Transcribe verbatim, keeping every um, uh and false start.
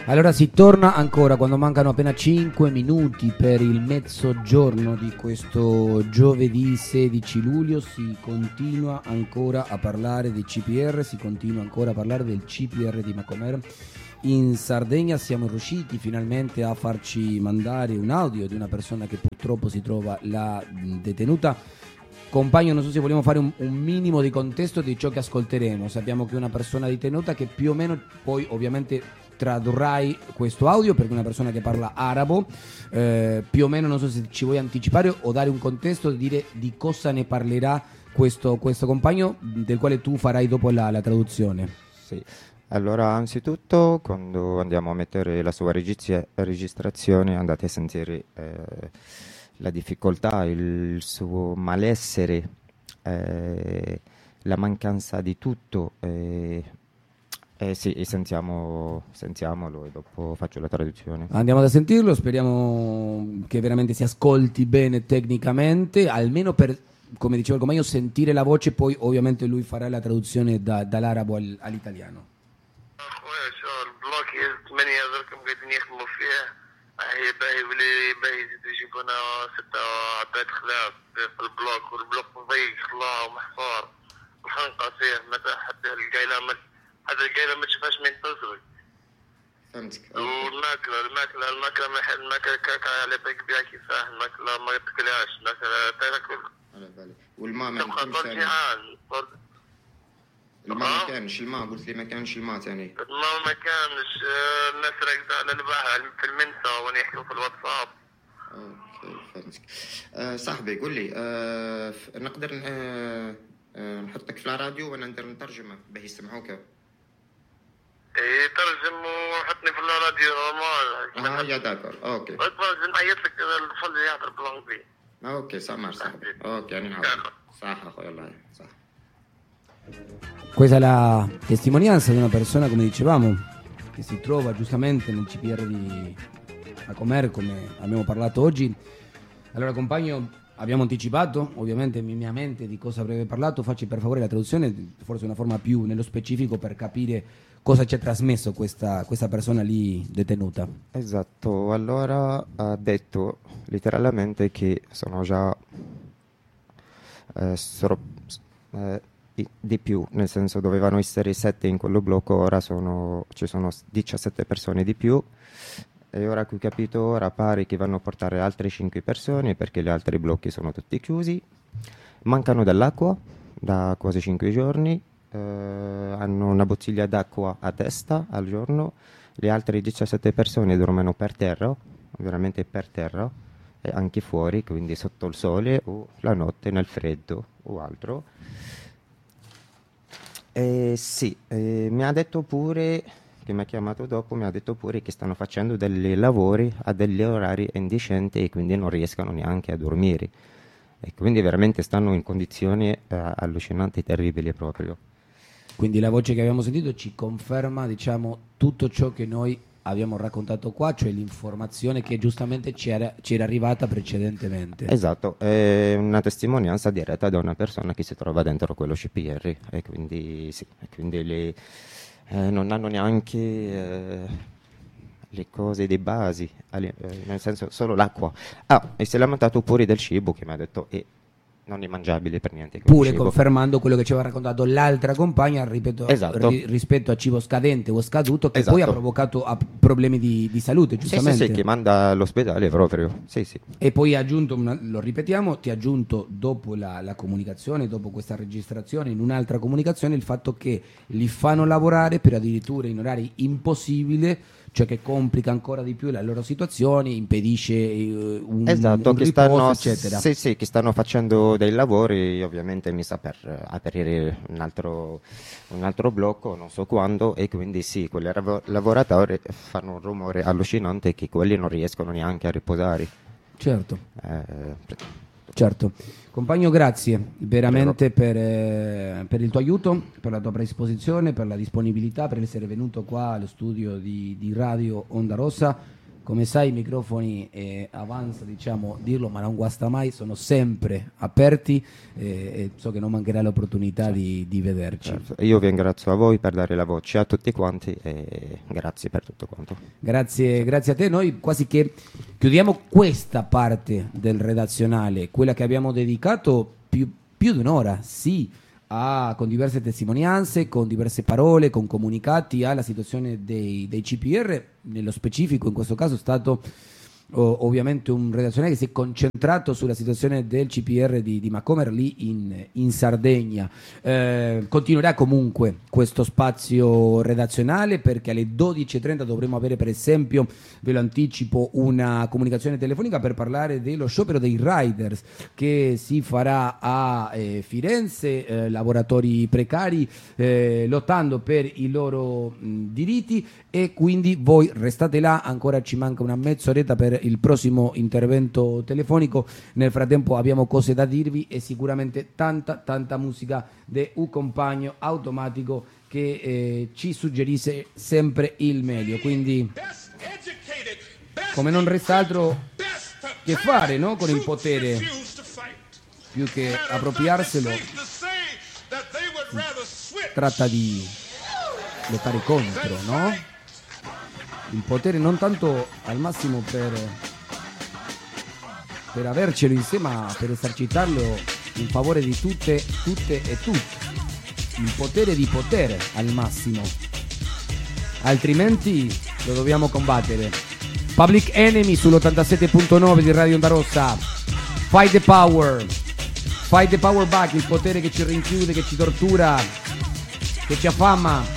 Allora si torna ancora quando mancano appena cinque minuti per il mezzogiorno di questo giovedì sedici luglio. Si continua ancora a parlare dei C P R, si continua ancora a parlare del C P R di Macomer. In Sardegna siamo riusciti finalmente a farci mandare un audio di una persona che purtroppo si trova là detenuta. Compagno, non so se vogliamo fare un, un minimo di contesto di ciò che ascolteremo. Sappiamo che è una persona detenuta che più o meno poi ovviamente tradurrai questo audio perché è una persona che parla arabo, eh, più o meno non so se ci vuoi anticipare o dare un contesto, dire di cosa ne parlerà questo, questo compagno del quale tu farai dopo la, la traduzione. Sì. Allora, anzitutto, quando andiamo a mettere la sua registri- registrazione, andate a sentire eh, la difficoltà, il suo malessere, eh, la mancanza di tutto. Eh, eh, sì, e sentiamo, sentiamolo e dopo faccio la traduzione. Andiamo a sentirlo, speriamo che veramente si ascolti bene tecnicamente, almeno per, come diceva il compagno, sentire la voce, poi ovviamente lui farà la traduzione da, dall'arabo al, all'italiano. اخويا شو البلوك ثمانية دركم قاعدين يخدموا فيه هي باهي ولا باهي يزيدوا يجيبونا ستة عباد خلاف في البلوك والبلوك ضيق خلا ومحفور الخنقة فيه متى حتى القايلة حتى القايلة ما تشوفهاش من تصري. فهمتك. والماكلة الماكلة الماكلة ما حد الماكلة كاكا على بالك بها كيفاه الماكلة ما تاكلهاش الماكلة تاكل. على بالي. والماء ما تبقى طول كانش جيعان. الماء ما كانش الماء قلت لي ما كانش الماء ثاني. ما ما كانش الناس راكدة على البحر في المنسى ونحكوا في الواتساب. اوكي فهمتك. أه صاحبي قول لي أه نقدر أه أه نحطك في الراديو وانا ندير نترجمه باش يسمعوك. ايه ترجم وحطني في الراديو نورمال. اه يا داكور اوكي. ترجم عيط لك الفل يهضر بالانجلي. اوكي صح صاحبي. اوكي يعني نعاود. صح اخويا الله صح. Questa è la testimonianza di una persona, come dicevamo, che si trova giustamente nel C P R di Macomer, come abbiamo parlato oggi. Allora compagno, abbiamo anticipato ovviamente minimamente di cosa avrebbe parlato. Facci per favore la traduzione, forse una forma più nello specifico per capire cosa ci ha trasmesso questa, questa persona lì detenuta. Esatto, allora ha detto letteralmente che sono già eh, soro, eh, di più, nel senso dovevano essere sette in quello blocco, ora sono, ci sono diciassette persone di più e ora che ho capito ora pare che vanno a portare altre cinque persone perché gli altri blocchi sono tutti chiusi, mancano dell'acqua da quasi cinque giorni, eh, hanno una bottiglia d'acqua a testa al giorno, le altre diciassette persone dormono per terra, veramente per terra e anche fuori, quindi sotto il sole o la notte nel freddo o altro. Eh, sì, eh, mi ha detto pure, che mi ha chiamato dopo, mi ha detto pure che stanno facendo dei lavori a degli orari indecenti e quindi non riescono neanche a dormire. E quindi veramente stanno in condizioni eh, allucinanti, terribili proprio. Quindi la voce che abbiamo sentito ci conferma, diciamo, tutto ciò che noi abbiamo raccontato qua, cioè l'informazione che giustamente ci era, ci era arrivata precedentemente. Esatto, è una testimonianza diretta da una persona che si trova dentro quello C P R e quindi sì, e quindi le, eh, non hanno neanche eh, le cose di basi, eh, nel senso solo l'acqua. Ah, e si è lamentato pure del cibo che mi ha detto è non è mangiabile per niente. Pure cibo. Confermando quello che ci aveva raccontato l'altra compagna ripeto, esatto. ri, rispetto a cibo scadente o scaduto che esatto. poi ha provocato a problemi di, di salute, giustamente. Sì, sì, sì, che manda all'ospedale proprio. Sì, sì. E poi ha aggiunto, una, lo ripetiamo, ti ha aggiunto dopo la, la comunicazione, dopo questa registrazione, in un'altra comunicazione, il fatto che li fanno lavorare per addirittura in orari impossibili, cioè che complica ancora di più la loro situazione, impedisce uh, un, esatto, un che riposo, stanno, eccetera. Sì, sì, che stanno facendo dei lavori, ovviamente mi sa per aprire un altro, un altro blocco, non so quando, e quindi sì, quei lavoratori fanno un rumore allucinante che quelli non riescono neanche a riposare. Certo. Eh, Certo. Compagno, grazie veramente per, eh, per il tuo aiuto, per la tua predisposizione, per la disponibilità, per essere venuto qua allo studio di, di Radio Onda Rossa. come sai i microfoni eh, avanza, diciamo, dirlo, ma non guasta mai, sono sempre aperti eh, e so che non mancherà l'opportunità di, di vederci. Certo. Io vi ringrazio a voi per dare la voce a tutti quanti e grazie per tutto quanto. Grazie, grazie a te. Noi quasi che chiudiamo questa parte del redazionale, quella che abbiamo dedicato più, più di un'ora, sì, a, con diverse testimonianze, con diverse parole, con comunicati alla situazione dei, dei C P R. Nello specifico in questo caso è stato oh, ovviamente un redazionale che si è concentrato sulla situazione del C P R di, di Macomer lì in, in Sardegna. Eh, continuerà comunque questo spazio redazionale, perché alle dodici e trenta dovremo avere, per esempio, ve lo anticipo, una comunicazione telefonica per parlare dello sciopero dei riders che si farà a eh, Firenze, eh, lavoratori precari eh, lottando per i loro mh, diritti, e quindi voi restate là, ancora ci manca una mezz'oretta per il prossimo intervento telefonico. Nel frattempo abbiamo cose da dirvi e sicuramente tanta tanta musica de un compagno automatico che eh, ci suggerisce sempre il meglio, quindi come non resta altro che fare, no? Con il potere, più che appropriarselo, si tratta di lottare contro, no? Il potere non tanto al massimo per, per avercelo in sé, ma per esercitarlo in favore di tutte, tutte e tutti. Il potere di potere al massimo, altrimenti lo dobbiamo combattere. Public Enemy sull'ottantasette punto nove di Radio Onda Rossa. Fight the power, fight the power back, il potere che ci rinchiude, che ci tortura, che ci affama.